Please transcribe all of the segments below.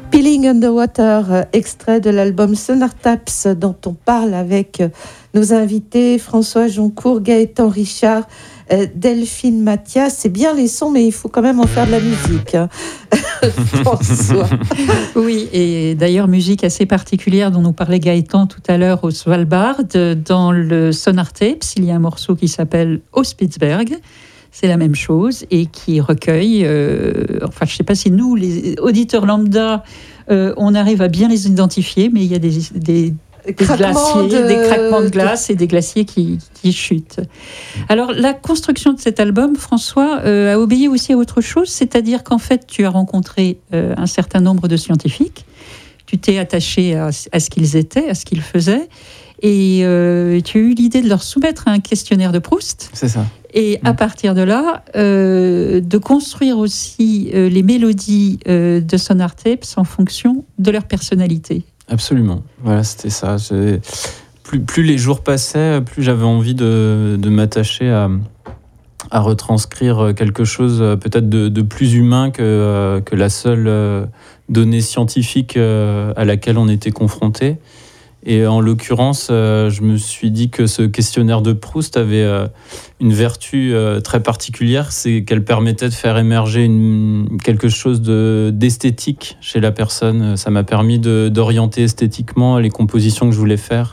Peeling Underwater, extrait de l'album Sonar Taps dont on parle avec nos invités François Joncourt, Gaëtan Richard, Delphine Mathias. C'est bien les sons, mais il faut quand même en faire de la musique. François. Oui, et d'ailleurs musique assez particulière dont nous parlait Gaëtan tout à l'heure au Svalbard. Dans le Sonar Tapes, il y a un morceau qui s'appelle Au Spitzberg. C'est la même chose et qui recueille, je ne sais pas si nous, les auditeurs lambda, on arrive à bien les identifier, mais il y a des glaciers, des craquements de glace et des glaciers qui chutent. Alors, la construction de cet album, François, a obéi aussi à autre chose, c'est-à-dire qu'en fait, tu as rencontré un certain nombre de scientifiques, tu t'es attaché à ce qu'ils étaient, à ce qu'ils faisaient, et tu as eu l'idée de leur soumettre un questionnaire de Proust. C'est ça. Et à partir de là, de construire aussi les mélodies de Sonar Tapes en fonction de leur personnalité. Absolument. Voilà, c'était ça. Plus les jours passaient, plus j'avais envie de m'attacher à retranscrire quelque chose peut-être de plus humain que la seule donnée scientifique à laquelle on était confronté. Et en l'occurrence, je me suis dit que ce questionnaire de Proust avait une vertu très particulière, c'est qu'elle permettait de faire émerger quelque chose d'esthétique chez la personne. Ça m'a permis d'orienter esthétiquement les compositions que je voulais faire.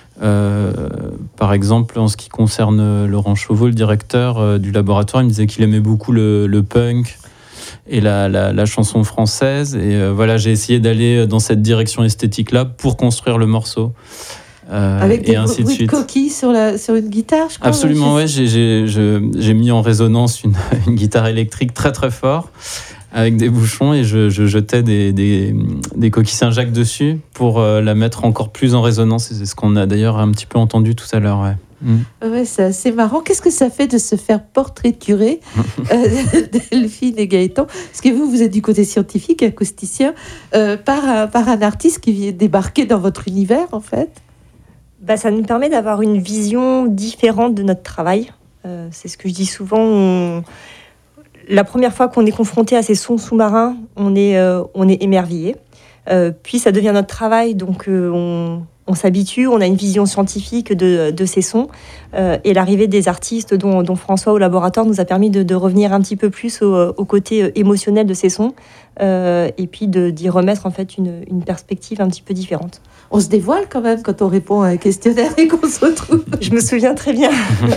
Par exemple, en ce qui concerne Laurent Chauveau, le directeur du laboratoire, il me disait qu'il aimait beaucoup le punk et la chanson française. Et voilà, j'ai essayé d'aller dans cette direction esthétique-là pour construire le morceau. Avec et des ainsi de bruits suite. De coquilles sur une guitare, je crois. Absolument, oui. J'ai mis en résonance une guitare électrique très très fort avec des bouchons et je jetais des coquilles Saint-Jacques dessus pour la mettre encore plus en résonance. Et c'est ce qu'on a d'ailleurs un petit peu entendu tout à l'heure. Ouais. Ouais, c'est assez marrant. Qu'est-ce que ça fait de se faire portraiturer, Delphine et Gaëtan? Parce que vous êtes du côté scientifique, acousticien, par un artiste qui vient débarquer dans votre univers, en fait. Ça nous permet d'avoir une vision différente de notre travail. C'est ce que je dis souvent. La première fois qu'on est confronté à ces sons sous-marins, on est émerveillé. Puis ça devient notre travail, donc on s'habitue, on a une vision scientifique de ces sons. Et l'arrivée des artistes, dont François au laboratoire, nous a permis de revenir un petit peu plus au côté émotionnel de ces sons. Et puis d'y remettre en fait une perspective un petit peu différente. On se dévoile quand même quand on répond à un questionnaire et qu'on se retrouve. Je me souviens très bien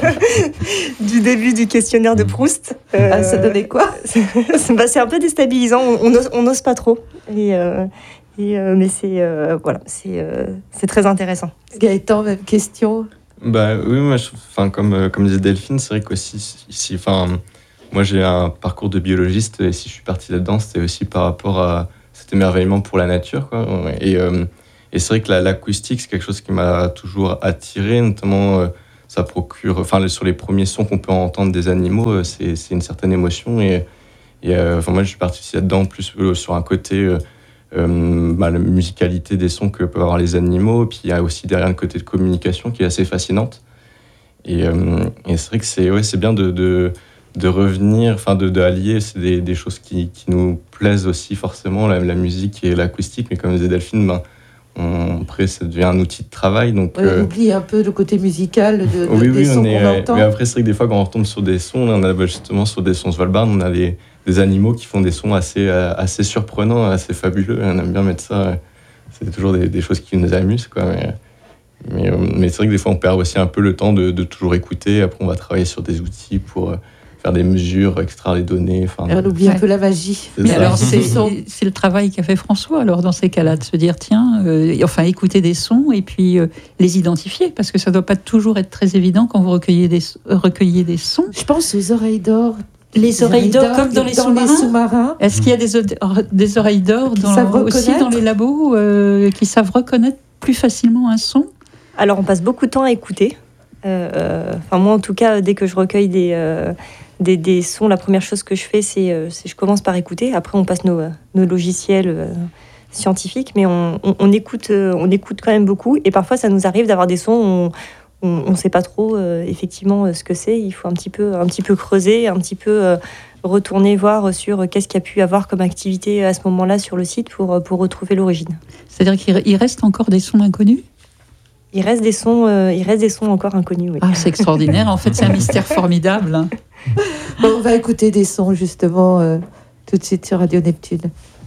du début du questionnaire de Proust. Ça donnait quoi? C'est un peu déstabilisant, on n'ose pas trop. Mais c'est très intéressant. Gaëtan, même question. Oui, moi, comme disait Delphine, c'est vrai qu'aussi ici, moi j'ai un parcours de biologiste et si je suis parti là-dedans, c'était aussi par rapport à cet émerveillement pour la nature, quoi. Et c'est vrai que l'acoustique, c'est quelque chose qui m'a toujours attiré, notamment ça procure, sur les premiers sons qu'on peut entendre des animaux, c'est une certaine émotion. Et moi, je suis parti aussi là-dedans, plus sur un côté la musicalité des sons que peuvent avoir les animaux. Puis il y a aussi derrière un côté de communication qui est assez fascinante. Et c'est vrai que c'est bien de revenir, d'allier, c'est des choses qui nous plaisent aussi forcément, la musique et l'acoustique. Mais comme disait Delphine, après, ça devient un outil de travail. Donc, on oublie un peu le côté musical des sons qu'on entend. Mais après, c'est vrai que des fois, quand on retombe sur des sons, on a justement sur des sons Svalbard, on a des animaux qui font des sons assez surprenants, assez fabuleux. On aime bien mettre ça. C'est toujours des choses qui nous amusent, quoi. Mais c'est vrai que des fois, on perd aussi un peu le temps de toujours écouter. Après, on va travailler sur des outils pour faire des mesures, extraire les données. Et on oublie un peu la magie. Mais alors, c'est le travail qu'a fait François, alors, dans ces cas-là, de se dire, tiens, écouter des sons et puis les identifier, parce que ça ne doit pas toujours être très évident quand vous recueillez des sons. Je pense aux oreilles d'or. Les oreilles d'or, comme dans les sous-marins. Est-ce qu'il y a des oreilles d'or aussi dans les labos qui savent reconnaître plus facilement un son? Alors, on passe beaucoup de temps à écouter. Moi, en tout cas, dès que je recueille des sons, la première chose que je fais, c'est je commence par écouter. Après, on passe nos logiciels scientifiques, mais on écoute quand même beaucoup. Et parfois, ça nous arrive d'avoir des sons où on ne sait pas trop effectivement ce que c'est. Il faut un petit peu creuser, un petit peu retourner voir sur qu'est-ce qu'il y a pu avoir comme activité à ce moment-là sur le site pour retrouver l'origine. C'est-à-dire qu'il reste encore des sons inconnus ? Il reste des sons encore inconnus, oui. Ah, c'est extraordinaire. En fait, c'est un mystère formidable. Bon, on va écouter des sons, justement, tout de suite sur Radio Neptune.